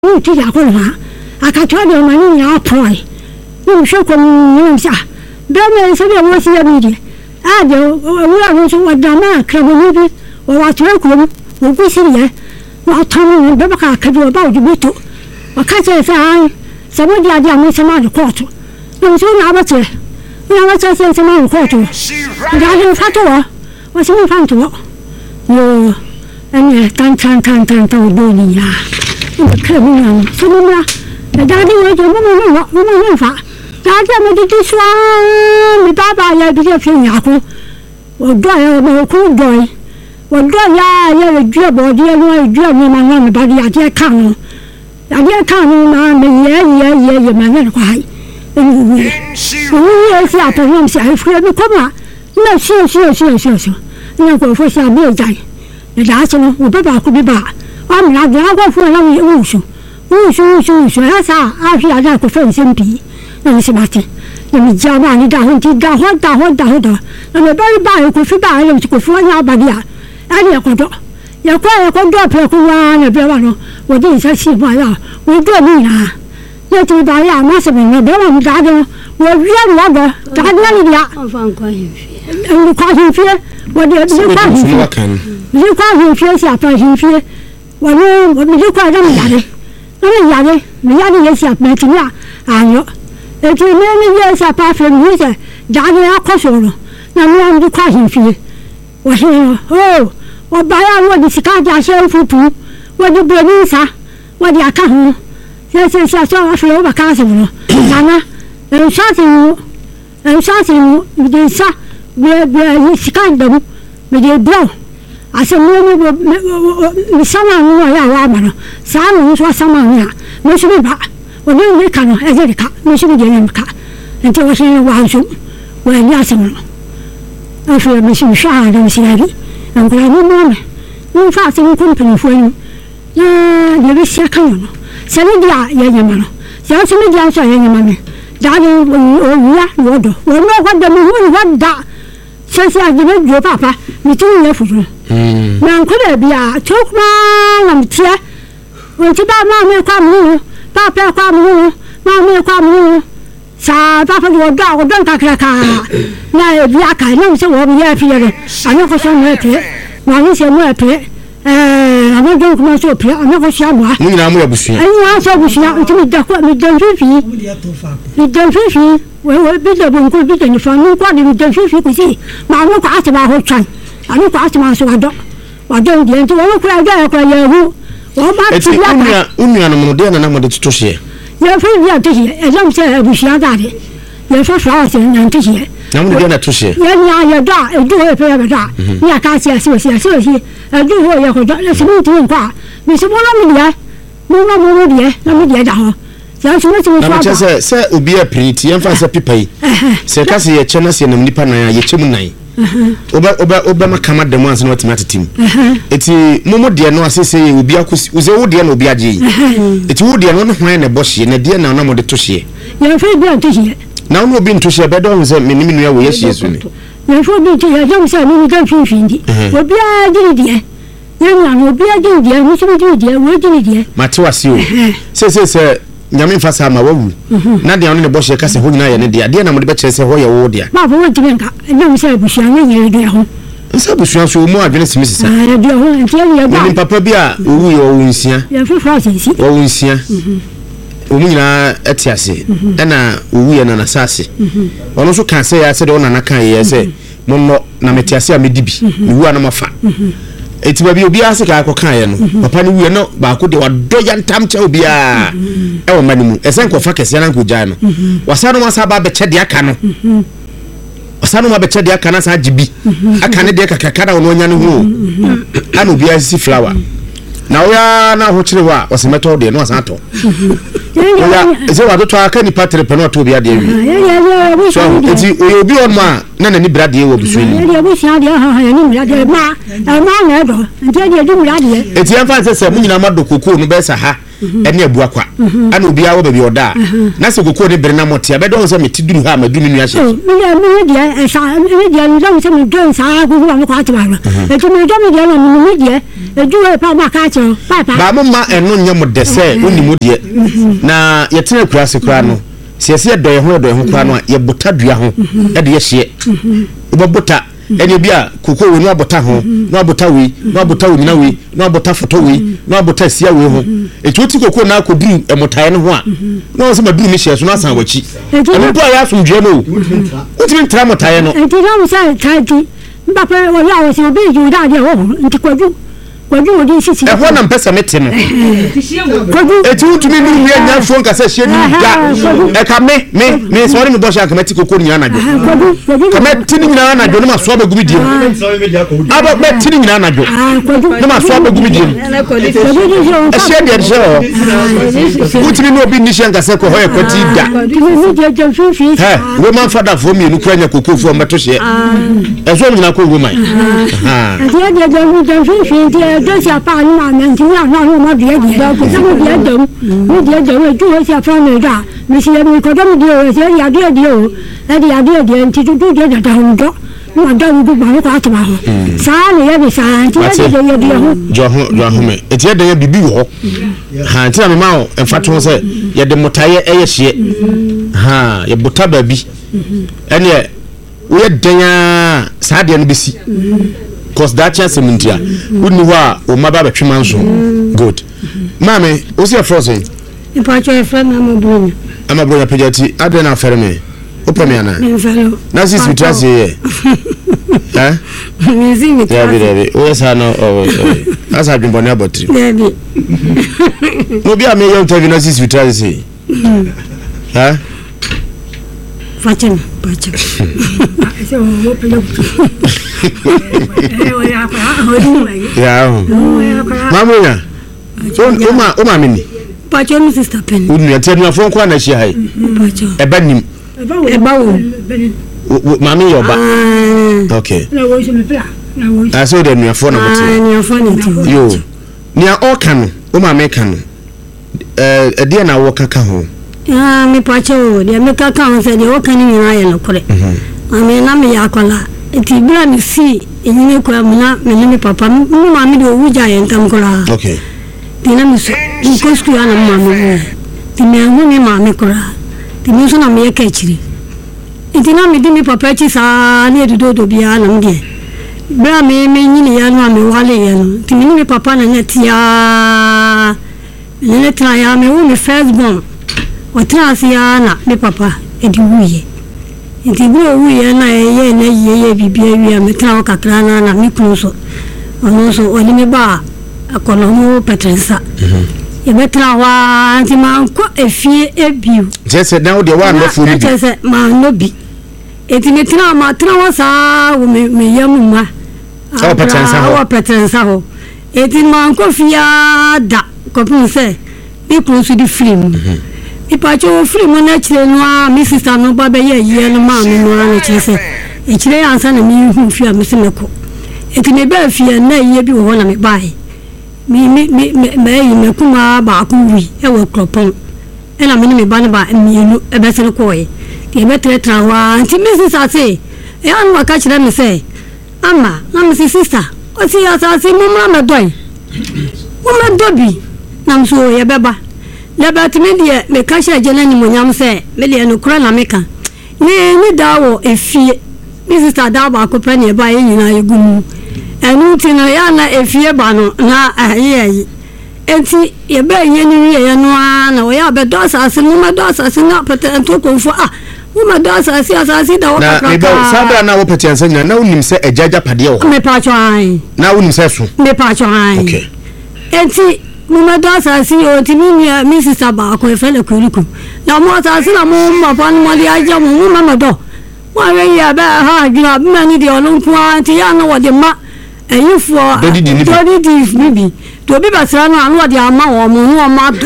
ti ya ko ma akatwa de mani ya poi ni sho ko ni sa be me se be wo si ya bi de a de wo ya so wa da ma kra bo ni wo wa twa ko wo ku si ye wa ta ni be ba ka ka do ba ju bi to wa ka che sa sa bo dia dia mi se ma ko to ni so na ba che na ba che se ma ko to ya ni fa to wa se ni fa to yo anh tan tao đôi này à cái này là sao mà ra đi rồi nó phá ra cho mình đi xóa mình ba giờ đi chơi nhà cô rồi mà cô rồi ya chơi bỏ đi rồi chơi mà mình ba đi chơi khang mà mình ye mà nó quái我下班我下回来干嘛那是那我说下面在然后我爸爸会被把我们拿过分让你误说那啥阿是让过分身体那是嘛的那你家嘛你打混那么把过去把人过分要把你啊你要关注别过啊你别忘了我这才习惯了我做你啊要知道呀那什么别忘了打的我约我的打的你呀放关系费关系费我的你关系费你关系费下关系费我没有关让你压的你压的也下没怎样啊哟这那也下8分你这压的要快手了那么样的关系费我说我把呀我的是干家先付出我就不理啥我的看红下我说我把干什么了然后啥事你的啥别你是干的没得不啊是我上网我要挖嘛了啥人说上网呀没什么吧我没看了这里看没什么原因看这我是网上我要什么我说没什么啥东西来的我来我妈妈我发生公平分你们先看了现在家也嘛了像什么家说也嘛呢家里我那关的我大现在你们有办法你真也付出难快点比啊就嘛那么贴我知道妈没挂门爸爸挂门妈没挂门啥爸爸我让他看那比啊看那是我们也皮的俺那个小妹皮我那些妹皮俺那种什么小皮俺那个小娃你哪没不行哎我说不行你这么的你等水皮我比较不会比较你说你挂的你等水皮不行妈我挂什么好穿啊你挂什么是我这点就我过来我把这个我女儿那么点那么的出血也非要这些让些不需要大的也说少些人这些那么点的出血也大就会非要大你也感谢是就我也会这什么情况你什么那么点那么点然后像什么情况那就是说obi a print yan fa se pipai se ka se ye chena se nam nipa nan ye chemu nan oba makama demo anse no timati tim eti momo de no asese ye obi akosi uze wo de no obi age eti wo de no no hwan na bohye na de na mo de tohye ye fa bi tohye na no obi ntohye be do nse me nimi nua wo ye hye so ni ye fa bi tohye jam se ni ga finfin di obi age di ye na no obi age di ye ni so di ye wo di di ye matewase o se nyame fa sa ma wawu na de ono ne bohye ka se ho nyina ye ne de na mo de be kire se ho ye wo de ba bo won timenka nyame se bushia nye de ho nsa bushia so mo adwene simisisa de ho ntia ye ba ni papa bi a owu ye owu nsia ye fa fa sisi owu nsia omu nyina etiase na owu ye na na sase ono so kan se ya se de ona na kan ye se mo no na metiase a medibi owu ana mafa eti ba bi obi ase ka akokan ye no papa ni wiye no ba ko de wado ya ntam cha obi a e wo manimu esen ko fa kese na nko gya no wasano masa ba be chede aka no wasano ma be chede aka na sa jibi aka ne de kakaka na ono nya no ho ana obi asisi flower na oya na ho kire wa osemeto de no asan to oya ese wa to aka ni patre pe no to obi ade wi so eti obi on ma na ni brade e wo bisu ni ya bu sha de ha ya ni brade ma na do nje de du brade eti en fa se mu nyina ma do kokoo no be sa ha ene abu akwa ana obi a wo be bi oda na se kokoo ne bere na motia be do so metiduru ha ma du ni nua hye mi de sa mi de ni do so mi do sa ku wa ko ati ba ro eti mi do mi de na mi de ejuwe pa ma ka cho papa ba mo ma eno nya mo de se oni mo de na ye tena kurase kura no siese do ye ho kura no ye bota dua ho e de ye hye bo bota eni bia koko we no abota ho no abota we no abota we na we no abota foto we no abota sia we ho etuoti koko na akodi emotae no ho a no se madu ni hye so na san wachi eno po ya asomdwe no utimi ntra motae no enti no se taiti mbapa wo ya wo se obi ju da de ho nti kwaju wo di sisi e ho na mpesa mete no eti utimi ni wi anya fo nka se hye ni da e ka me so me bo sha ka meti koko ni anajo ka meti ni nyina anajo no maso abagumi die aba meti ni nyina anajo no maso abagumi die e hye de je utimi no obi ni hye nka se ko ho e kwati da we man fada fo mi nu kura nya koko fo mbeto hye e so nyina ko woman 就下把你妈年轻人让我们别的，咱们别等，我别等，就下放那个，没事，没可能的，现在点的，那点，其实就点的很多，我当就把我挂起来了，啥你也别啥，这也点。 就好没，而且等于比比我，哈，这样嘛，发出说，也得木台也些，哈，也不太白比，而且我也等呀，啥点不是。Cause that chance muntia wouldn't wa o maba be twema nso good mame o se frozen e pa cho e friend ama bronya pejati ade na fere me o peme ana na sis mitrase ye eh music mitrase ya bi o sa no o asa dwumbo na botri no bi a me yon tavi na sis mitrase eh Facem. Se o pelo. Ya. Mamunya. Uma mini. Pacho no sister pen. Unu ate no afon kwa na hia hai. Pacho. Ebanim. Ebawo. Mami yoba. Okay. Na wo se me pla. Na wo. Aso de nuafo na mote. Nuafo na ti. Yo. Nia oka no, uma meka no. Ede na wo kaka ho. Me pacho de me kaka ho se de wo kan ni na ye no kore. Ame na me yakola. Eti bra mi si enyine kwa muna me papa mu ma me de owuja ye ntam kola. Okay. Tina mi so ko sku ya na ma me. Ti me hu mi ma me kola. Ti mi so na me ka chiri. Eti na me di mi papa chi sa na edudo bia na me de. Bra me nyine ya no me wale ye no. Ti mi papa na netia. Ne tra ya me wo me first born. O tra ya na me papa edi wuye. Enti bro wuye na ye na ye bibia wi am tra kakra na me kunso. Ono so oni me ba akono mo petrensa. Ye betra wa anti man ko efie ebiu. Jese na wo de wa no fu ni. Jese ma no bi. Enti me tra ma tra wa sa wo me yamu ma. O petrensa ho. O petrensa ho. Enti man ko fia da ko pinse. Bi kunso di film. Ipacho free mo na chire no a mi sister no ba be ye no ma me no na chire se e chire ansa na mi hu fi a me se meko eti me ba fi na ye bi wo na me bai mi yi me kuma ba ku wi e wo kropon e na me ba na ba mi elu e be se ko ye ti me tra wa anti mi sister se e an wa ka chire me se ama na mi sister o si ya sa se mo ma me doi mo ma dobi na mso ye beba Lebat media me kasha jena ni monyam se media no kura na meka ni dawo efie mi sister dawo ba ko pe ne ba yin na egum enu ti no ya na efie ba no na ayi enti ye ba yin ni ye no na o ya be do asase no ma do asase na pete ento ko fo wo ma do asase da wo ka na me ba sabra na wo pete ansa na unim se ejaja pade wo me pa cho ai na unim se so me pa cho ai okay enti Mama dosa si o timi mi sister ba ko efele kuriku na mo ta si na mo ma pa ni mo di aja mo mama do wa re ya ba ha gira ma ni di olun ku anti ya no wo de ma eyifo do di bibi to bi ba sra no anu wo di ama wo mo no ma do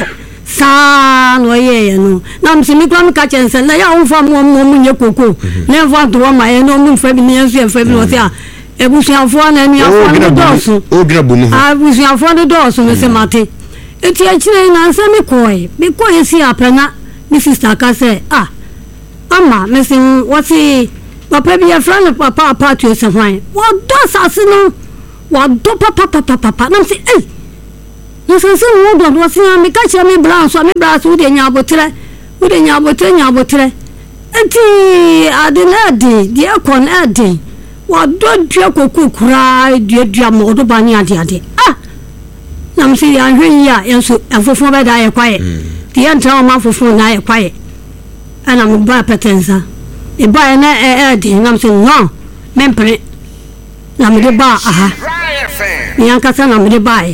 sa no ye no na msi mi kwa mi ka chense na ya unfa mo nye koko na fa do ma ye no mo fa bi ni enso e fa bi no tia ebusuafo na ni afo no doso o gira bunu abusuafo no doso me se mate eti achire na nsa me koye si apena mi sister ka se ama me se wati papa bi ya friend papa to se hwan wo dosa se no wa do papa na say eh na say wo do do say me ka che me bra so wo de nya abotre enti ade na ade de akon ade wa do dua kokukura dua mo do bani ade nam say ya hwe ya enso afofo be da ye kwaye de entra ma afofo na ye kwaye ana mo ba petensa e ba na ade nam say no mempre na me de ba aha ni ankasa na me de ba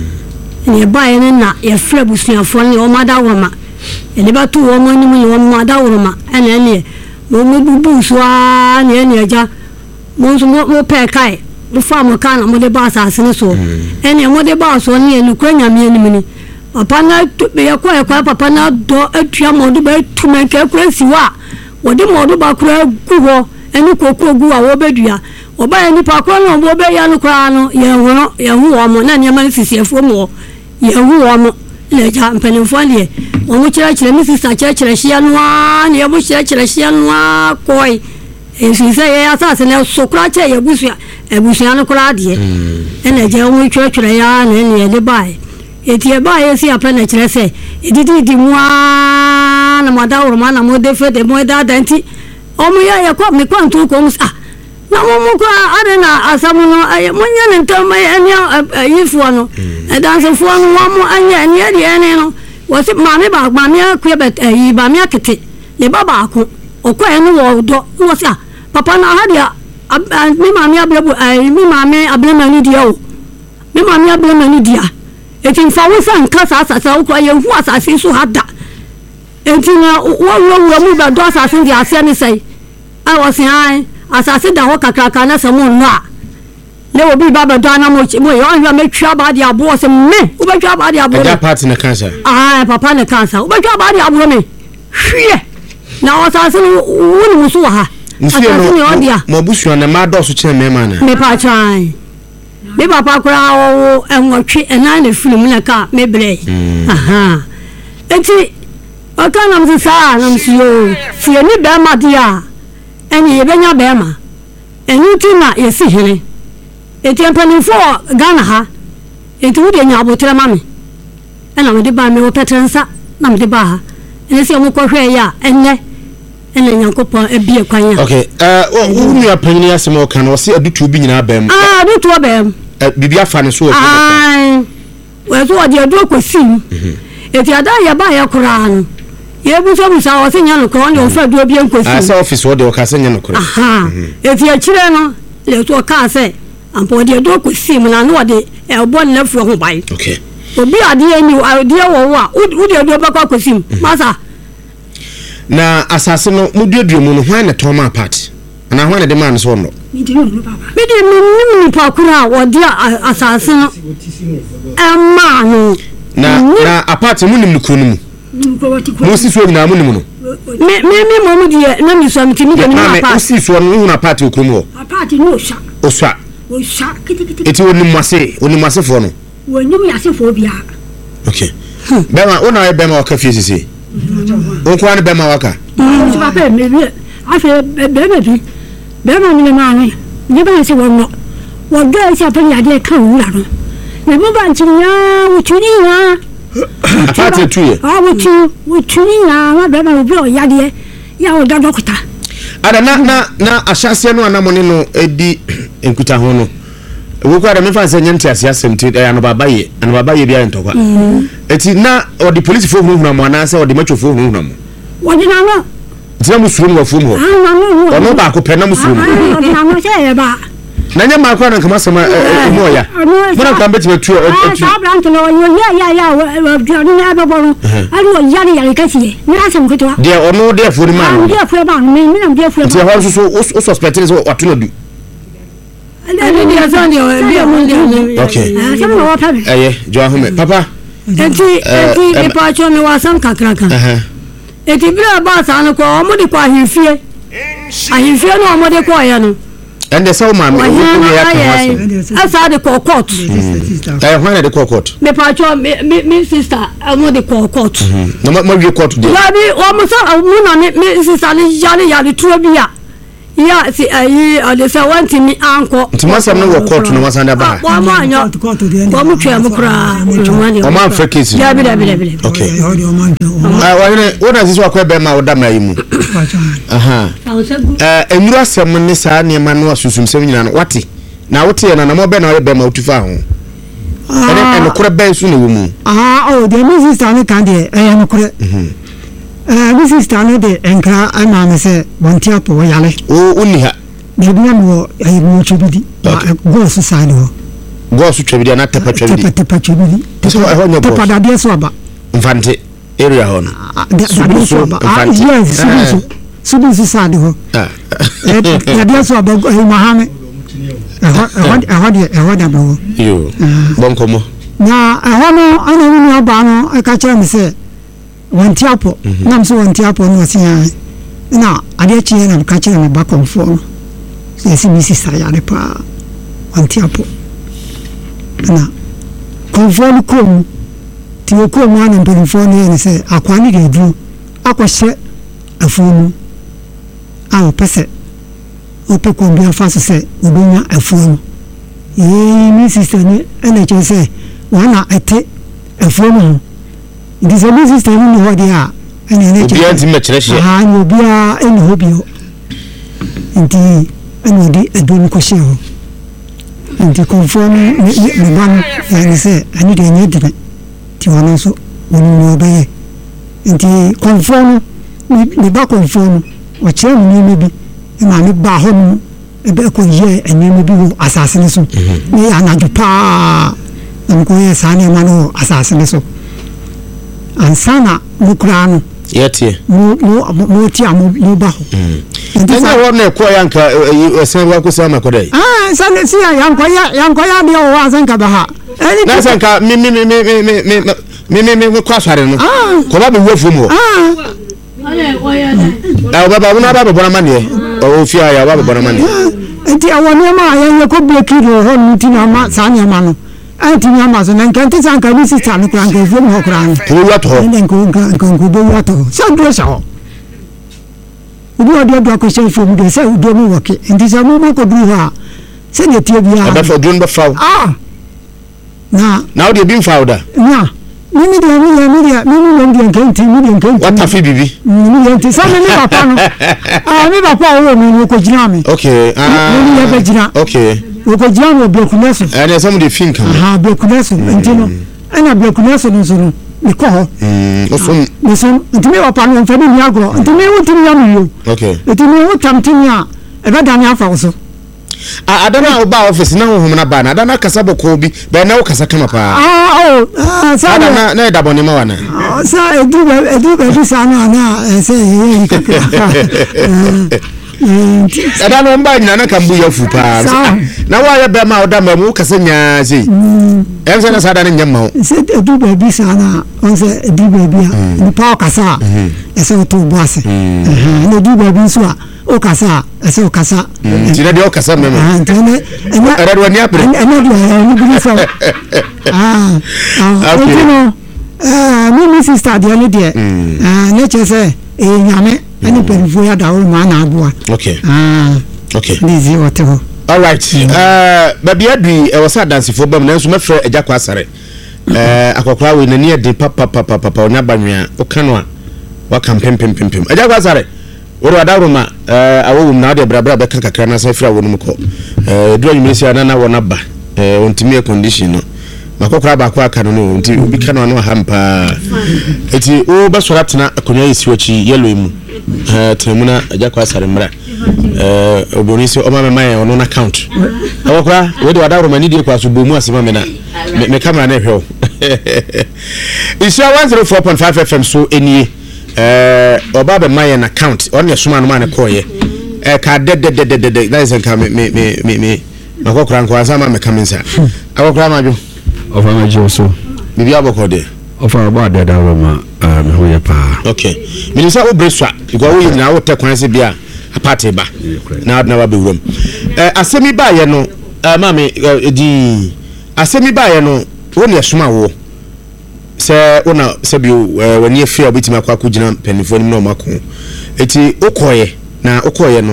ni ba ye na ye fra busuafo ni o mada woma ele ba tu wo mo ni mo mada woma ana ne mo bubu so a ne aja mo pe kai mo fa mo kan mo de ba asase ne so ene mo de ba so ne enu kwanya me ni mini papa na be kwa papa na do atua mo do ba tu men ka kura siwa wo de mo do ba kura guwo eni kokko guwa wo bedua oba eni pa kura no wo be ya no kura no ye hu wo mo na ne ma sisiefo mo ye hu wo mo le ja mpenfo le wo mo kire mi sisa kire hia no a ne ye mo kire hia no a koi esi se ye asase ne sokura che ye busua no kura de ene je wo kire ya ne ne le bai eti e bai esi apa na kire se edidi di mu a na madawo ma na mo de fe de mo da danti omo ya ko me kwantu ko musa na mo ko are na asamu no mo nya ne ntam anya yifo no danse fo no mo anya anya de ene no wose mame ba akwa bet yi ba me akete le baba ko okwa ene wo do wose papa na ha dia mi mame ablebu mi mame ablema ni dia o mi mame ablema ni dia etin fa wo san kasa asasa wo kwa ye hu asase so hada etin na wo mu ba do asase dia ase ni sai a wo se ai asase da ho kakaka na samu no a le obi ba do na mo yo me twa ba dia bo se me wo be twa ba dia bo da part na cancer papa na cancer wo be twa ba dia bo me hwie na asase wo ni muso ha asase mo busu na ma do so che me ma na me pa chan me papa kura wo enwotwe ena na film na ka me bre enti o ka na msa na msio si eni be ma dia eni ye benya be ma eni ti na ye si hene enti empani fo Ghana ha enti wo de nya abotre ma me ena me de ba me wo petrensa na me de ba ha eni si o mo ko hwe ya enne nyankopon ebie kwan ya okay wo nua panyin asem kan wo se adutu bi nyina bam adutu bam bibia fa ne so wo so odi adu kwasim eti ada ya ba ya kura no ye bu so musa wo se nya no ko ndo fa du bia kwasim asa office wo de wo ka se nya no kura eti a kire no le so ka se ampo odi adu kwasim na no de elbo na fu ho bai okay obi ade ni ade wo a udi adu ba kwa kwasim masa na asase no muduadua mu no hwan na toma apart ana hwan na de man so no mi pa kura wodi asase no amma no na apart mu nim kunu mu mo si so nyina mu nim no me mo die na mi so mi timi de ni apart mo si so no hu na apart okuru mu apart no osha kiti eti woni mwase fo no woni mu yase fo bia okay bema ona e bema waka fie sisi onko an bema waka papa me afa bema ni ma ni ba se wono wo ga se pa ya de kan wura no me mo ba ntinya wo tuni na apart tuye wo tuni na ma bema wo bi o ya de ya o da dokota ada na ahyase no anamone no edi enkuta ho no wo kwa da me fa se nyente asem ti ya no baba ye bia ntokwa eti na o di police fo hunu mo na se o di macho fo hunu mo wo di na no ti na musuru mo fo mo o no ba ko pe na musuru mo na no se ye ba na nya ma kwa na kama sema mo ya mo na kan beti betu sa blank no ya wo na ba bo ari wo ya ka si ni asem ko to dia ono dia fo ni ma dia fo ba me na dia fo ti ho so suspect ni so watuno du okay jo ahome papa enti ni pa cho mi wasan kakraka eti bra ba sa no ko mo de kwa ahimfie no mo de kwa ya no ende so ma me ya kan waso asa de ko court hwan de ko court me pa cho me sister mo de ko court no mo wi court de ya bi o mo so mo na me sister ni ya de tuo bi ya ya si ayi ade sa wanti ni anko ntimasa no wo court no wasanda ba wa ma nya wa mu twa mu kra o man fekisi ya bi okay wona sisi akwa be ma oda mai mu aha enuru asem ne saa ne ma no asusum sem nyina no wati na wote na mo be na be ma otufa ho ene kura be su ne wo mu de mi sister ne kan de no kura mi sister ne de enka ama me se wanti apo yale uni ha de bia mo ayi mo chubidi go su sani ho go su chubidi na tepa chubidi so e ho nyo bo tepa da de so aba infante area ho subu su sani ho ya de so aba mahame ehwa da bo yo bonkomo na no ana ni aba no e ka kira me se wanti apo nam so wanti apo no sia na ade chi na ka kira me ba konfo se si misi sa ya le pa wanti apo na konfo ni kom ti o kom na konfo ni se akwani de du akwose afunu a pese o pe ko bi afa se odunya afunu mi sister ni ene che se wana ete afunu disability system ni ho dia ene ne che anti metreche no bia ene ho bio nti ene di edun ko se ho nti conform ni ban yani se ani de nye de ti wana so woni no be nti conform ni ba conform o che ni bi ma ni ba ho no e be ko ye ene mi bi wo asasene so ni anaju pa nko ye sane ma no asasene so ansana mukrano yete mo ti amu mo ba ho nna wo na ko yanka sen wa ko sama ko dai sana si yanko ya bi o wa san ka ba ha na san ka mi ko asare no ko ba be wofu mo baba una baba bona mane o fi aya baba bona mane enti awone ma ya ko blekiro ho nti na ma sanya ma no anti nyama so nan kan tsan kan ni sister no kan ko fom ho kran ko wato nen ko kan ko do wato sa do sa ho ubi odi do ko se fom de se do mi woke enti sa mo ko du ha se ne tie bia ba fo dun ba faw na odi bi faw da na mi kan what afi bibi mi enti sa me papa no mi papa wo mi ko jina mi okay mi ya be jina okay ko jina mo blokuneso and some dey think blokuneso entino ana blokuneso no so no ko ho no so ntimi papa no mfa ni agro ntimi wutimi ya mi yo okay ntimi wutamtimi a e be dan afa so adana oba office na hohom na ba na adana kasa boko bi be na wo kasa kama pa sa na da boni ma wana sa edu be sa na se ye kaka adana mba nyina na kambu ya fu pa na wa ya be ma oda ma mu kasa nya sei em se na sa da nya ma se edu be bi sa na on se edu be bi a ni pa kasa e se to boase na edu be bi so a o kasa ese o kasa tira de o kasa meme ntene era do ni apre ni bi so mi sister de ni de ne chese e nyame ani perifo ya da o ma na aboa okay okay dizi wote all right baby adu e wasa dance fo bam na nso mefre eja kwa asare akokora we nani e de papa onya banwea o kanwa wa kampem eja kwa asare oro adaroma awowum na de brabra be kakra na safira wonum ko duro nyimesi ana na wona ba ontimi condition no makokora ba kwa aka no nti obi kana no hampa eti o ba sora tena akonya isi wachi yellow mu temuna ajakwa sare mra obonisi o mama mai ono na account akokora we de adaroma ni de kwa so bomu asema me na me camera na hwe Isha 104.5 FM so enie oba be my an account on your suma no man koye ka de that is can me makokra nko asama me kaminsa akokra majo of amajo so bibi abokode of about that aroma me hoye pa okay minisa o breswa because we na wo te kwan se bia apart ba na na ba be wuram asemi ba ye no mama di asemi ba ye no woni asuma wo se ona se bi wani afia obitima kwa kugina penifo ni no mako eti okoye na okoye no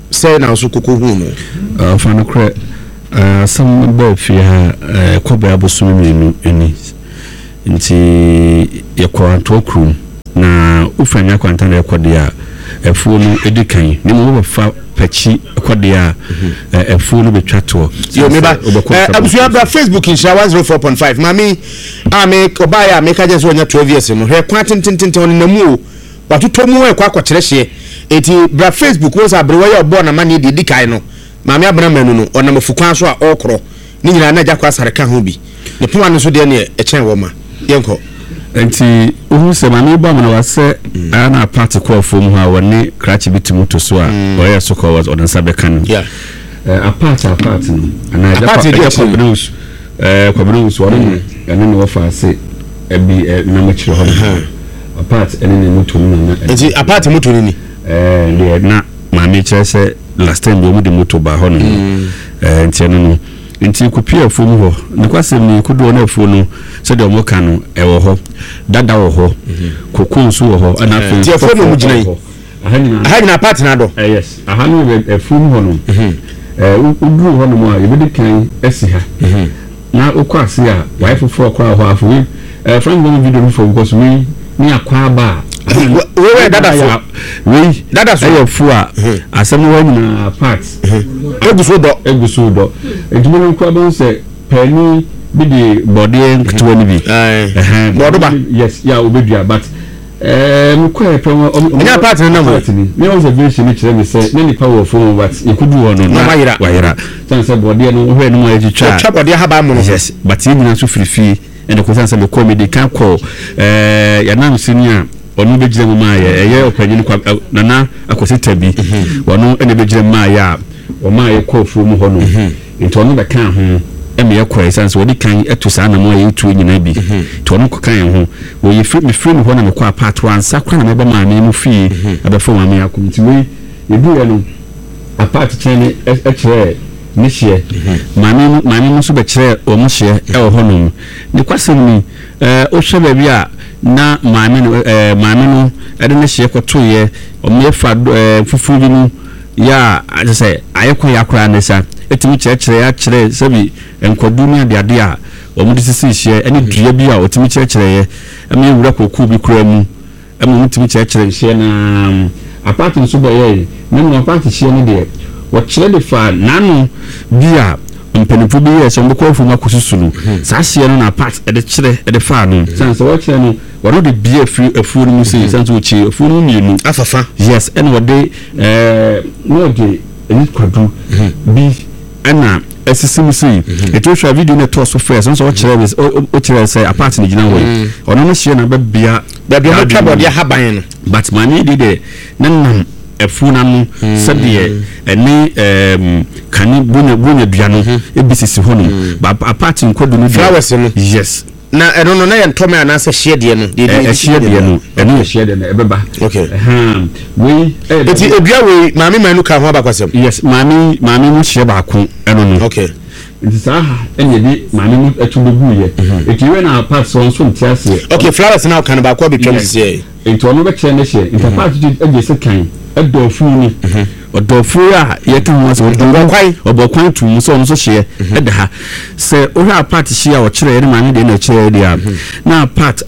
say na so kuku hu no fa no kre some ba fi ha ko ba bosu menu eni nti ye kwanto krum na ufanya kwanta na ekode a efu no edikan ni mo fa pachi ekode a efu no betwato yo me ba abusua bra Facebook in Sha 104.5 mami make obaya make agency onya 12 years no he kwantintintinte on namu o watoto mu e kwa akokyerehye eti bra Facebook wo sa brewa ya obo na mani di dikan no mami abra manu no ona mafukwan so a okro ni nyina na jakwa sareka ho bi ne poma no so de ne e chen wo ma yenko enti ohu se mami ba mo na wase ana party call from ha woni krachi bitimu to so a oya so call was on sabekan yeah apart no ana kwabreus woni ene no fa se ebi na machire ho apart ene ne moto no na enti apart moto ni ne na mami chere se last time we de moto ba ho no enti no nti kupia fomu ho ne kwasem ni kudo na afu no se de omo ka no e wo ho dada wo ho kokunsu wo ho ana fe ti afu no mu gina yi aha na part na do yes aha no afu ho no udru ho no mo a yebedi kan esi ha na okwase a wife for kwa ho afu friend go video for because we ni akwa ba we dada so we dada so afu a asem wo nyina part eguso do edumunu kwa bon se pani bi di body ntwa ni bi bodo ba yes ya obedua but mukwa pe nya part na mo me observation ni kire me se na ni power phone but ikudu wono na wayira chance body no hwe no ma ejitwa body ha ba mo no yes but yi na so frifi and ko sanse be comedy kan ko ya na msinia onu bejire mu ma ye opanyin kwa nana akosita bi wono ene bejire ma ya o ma ye ko fu mu ho no into no be kan ho eme ye ko esanse wodi kan etu sa na mo ye tu nyina bi to no ko kan ho wo ye free me ho na me kwa part 1 sakwa na me ba ma me mu fi abefo ma me akom ti we ye du ye no apart chene e kire ni hye mami mu so be kire o mu hye e ho no ni kwasem ni o hwe ba bi a na mami no e de ne hye ko to ye o me fa fufu bi no ya say ayekwa yakra nesa etimi kire sabi enkwadu ni ade a omude sisi hye ene dua bi a otimi kire ye ame wura koku bi kura mu ame mutimi kire hye na apart nso boye na no apart hye ne de wo kire de fa nanu bi a mpenifu bi ye so mbekwa fu makosusulu sa hye no na apart ede kire ede fa no sanse wo kire no wano de bia afu no musi sanse wo chi afu no mienu afafa yes ene wo de no de eni kwadu bi ana esisimu si eto hwa video na to so first so o kire say apart ni gina wo ono no hye na bia no trouble ya haban no but mani di de nanam afu na no sabie eni kani bunya dua no ebisisi ho no apart nkodu no flowers no yes na eno no na ye ntome anase hye de no de hye de no eno hye de no ebeba okay we eti ebia we mami manu ka ho abakwasem yes mami mu hye ba ko eno no okay nti sa ha enye di mami mu atubugu ye eti we na part so nso ntiase okay flowers now kan ba ko betwem sie enti ono be kire ne hye enti part ji eje se kan edofu ni odofu a ye kan ho so obokwan tu so ono so hye eda ha se o ha part hye a o kire ye mami de na kire de a na part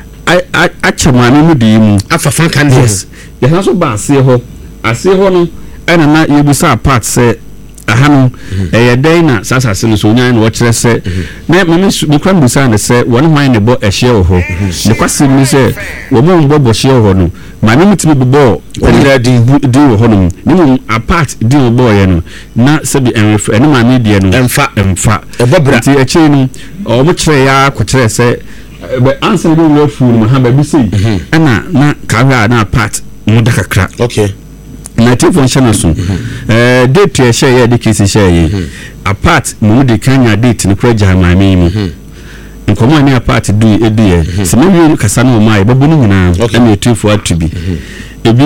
a chamani mu di mu afafan kan yes ye na so ba ase ho no ena na ye bu sa part se ahanu den na sasase no so nyan no kire se na mami bikwa mbusa na se won hwan ne bo ehye wo ho ne kwase mi se wo mo mbo bo hye ho no mami mutimi bo di wo ho no ni mu apart di wo bo ye no na se bi ene mami die no emfa ebobra ti eche no o mo kire ya ko kire se be answer do wo fu no ha ba bi sei ana na ka na apart mu da kakra okay na telefon channel so date ye share ye de kisi share ye apart mu de kanya date ni kura jamami mu nkomo ni apart do edu ye se me wi kasa no ma ye babu ni nyina na telefon atubi ebi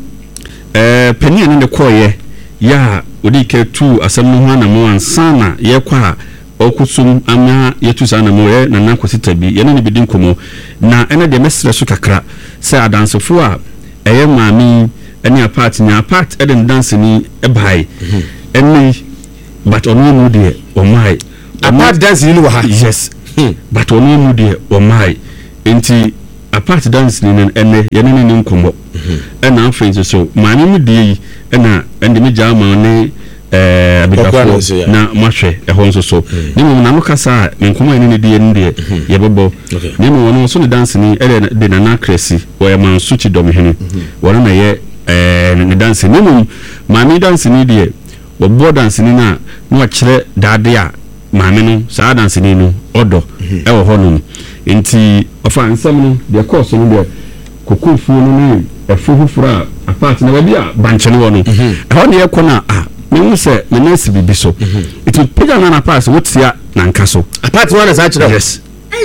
pani ne de koye ya odi ke tu asam no hana mo ansana ye kwa okusum ama yetu sana mo ye na nakosita bi ye na bi din komo na ene de mesre so kakra se adansofo a eye maami any apart nya apart eden dance ni ebai any but ono mu de o mai apart dance ni wa ha yes but ono mu de o mai enti apart dance ni ene ye ne nkomo na afenso so maami mu de na ende me jama ne abidafo na mahwe ehon so ni mu na no kasa nkomo ene ne de ye bebo ni mu wono so ne dance ni de na kresi wo ye man suchi dom hene wono na ye ne dance ni mu maami dance ni de wo bo dance ni na wa kire dade a maami no sa dance ni no odo e wo hono enti ofa nsam no de course no de kokofu no ne efuhufura apart na baby a banchene wono ho ne yakona me say me nesi bibi so it will pay na pass wotia na nka so apart one is actually yes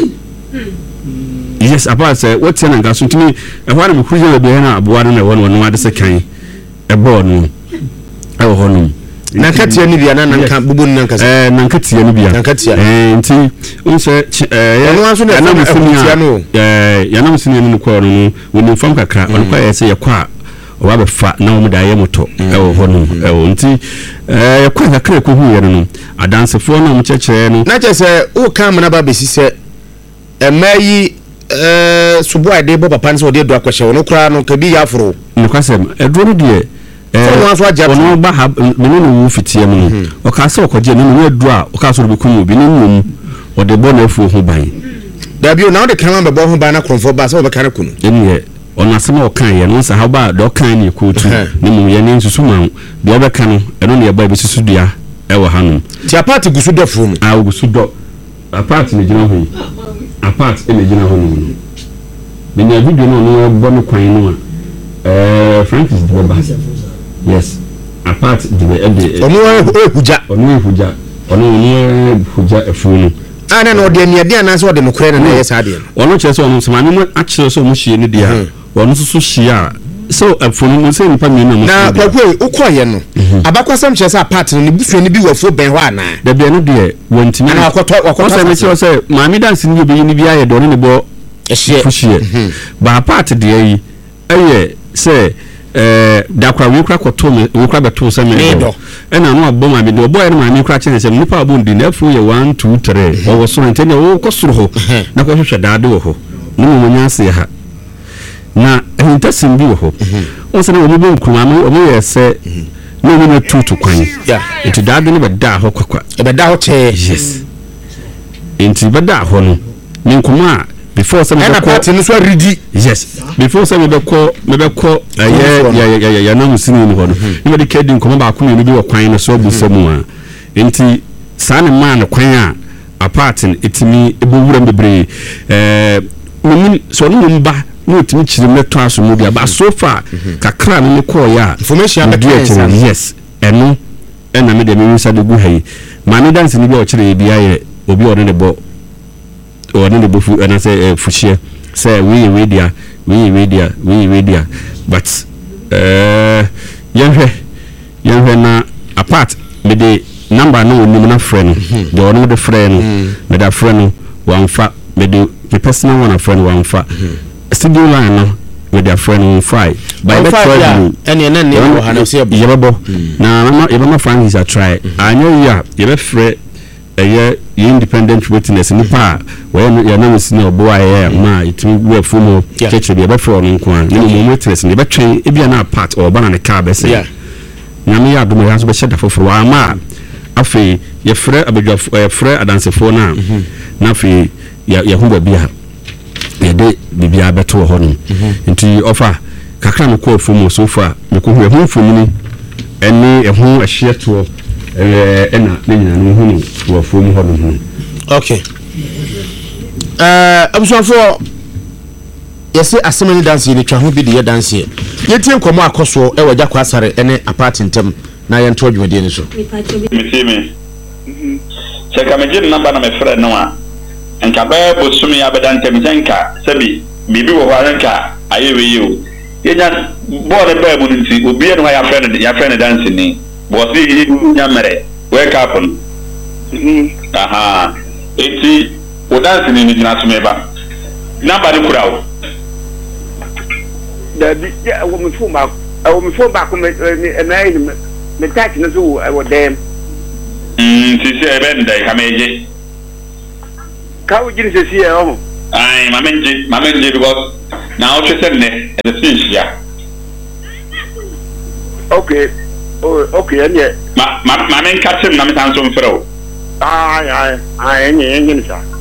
yes apart say wotia na nka so ntimi ho na me kuje be na aboa na wono ade se kan e ball no e wo hono na katia ni bia na nka bubu ni nka na katia ni bia na katia nti unse ono aso na katia no ya na msini ni kwa no woni fam kakra ono kwa yese ye kwa oba be fa na wo da ye moto e wo hono e wo nti ye kwa kakra ko hu ye no adansefo na mo chekere no na che se o kam na ba besi se emayi subo ade bo papa nse ode do akwhye wo no kra no ka bi ya afro no kwasem edro no de ono ba ha meno no wu fitie mu o ka se okoje no no edu a o ka so be kumu bi no num o de bo na afu ho ban da bi o na o de kan ba bo ho ban na kronfo ba se o be kan kunu eniye ona asema o kan ye no sa ha ba do kan ni ko tu ni mu ye ni nsusu ma bi o be kan no eno ne ba bi susu dua e wo hanum ti apart gusu do fu no gusu do apart ni jina ho apart e ni jina ho no me na video no bo no kwan no Francis de ba yes apart the onu ehuja efunu ana no de ne de na so de no kure na yes ade onu chese onu so manu a chese so mu hie ne dia onu so hia so efunu mu se nipa mi na mu na kwakwe ukoye no abakwasam chese apart no ne bufu ne bi wafo ben ho ana da bia no de wontimi ana wakoto me se maami dance ni bi ni bia ye do ne bo ehie ba apart de yi eye se dakwa we kra koto me we kra beto se me do na no abom abi do boy na ma mi kra chene se nipa abon di na fu ye 1 2 3 o wo so ntene wo ko soro ho na ko hwehwe daade wo ho ni mo nyase ha na entasim bi wo ho o se na wo bi nkuma me o me ye se no we na tutu kwan enti daade ne be da ho kwakwa e be da ho che yes enti be da ho no ni nkuma before some and party no so ready yes before some be call ya na musini ni ho no ni be kedi nkomo ba ko ni bi wo kwan no so bu samu a enti sane man kwan a apart etimi ebowura bebre mumi so no mba no etimi chiri meto aso mu bia ba so far kakra ni call ya information be yes eno na me de me wisa de gu hayi mani dance ni bi o chire bi aye obi o ne bo o ne bofu ana say fuchie say we media but yanhwe na apart me de number no ni na friend de ono de friend me da friend wanfa me de personal one friend wanfa studio line no with their friend on Friday by the friend any and no yebo na yebo friend is a try anyo ya yebo free independent witness nipa we ya na msini obo aye ma itimi we fumo cheche be for no nko an ni witness ni be twen e bia na part or bana ne car be say na me ya do me haso be sheda foforo ama afi ye frɛ abadwafo frɛ adansefo na afi ya hu ba bia ye de bibia beto ho no nti ofa kakra no ko fumo so fa me ko hu fumo ni eni ehu ahye to ena nyina no hu no fumo ho no okay abusafo yesi asemani dance ni twa ho bi de ye dance ye tie nkomo akoso e wagya kwasare ene apart ntem na ye nto adwumade ni so mitimi cheka meje number na me frɛ no a nka ba bosumi ya bedante misenka sabi bibi wo hwa nka ayewe yi o yenya ball ba mu nti obi eno ya frɛ no dance ni bo si nya mere wake up aha eti o dance ni jina sume ba number ni kura o da bi ya wo me fu ma me phone back me touch no so I was them sisi e ben dai kameje ka wo gini sisi e o ai mamenje because na o twese ne e fish ya okay anye mamen katem na metan so mfrɛ o anye ni sa